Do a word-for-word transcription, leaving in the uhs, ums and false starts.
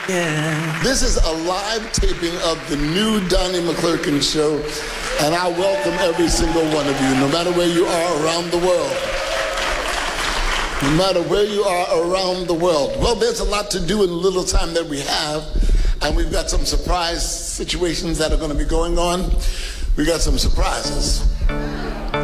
Yeah. This is a live taping of the new Donnie McClurkin show, and I welcome every single one of you, no matter where you are around the world. No matter where you are around the world. Well, there's a lot to do in the little time that we have, and we've got some surprise situations that are going to be going on. We got some surprises.